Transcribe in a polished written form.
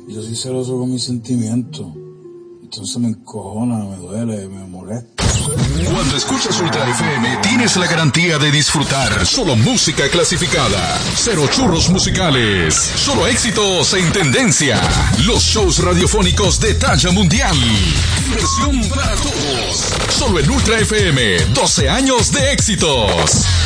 Yo soy celoso con mis sentimientos. Entonces me encojona, me duele, me molesta. Cuando escuchas Ultra FM, tienes la garantía de disfrutar solo música clasificada. Cero churros musicales. Solo éxitos en tendencia. Los shows radiofónicos de talla mundial. Diversión para todos. Solo en Ultra FM, 12 años de éxitos.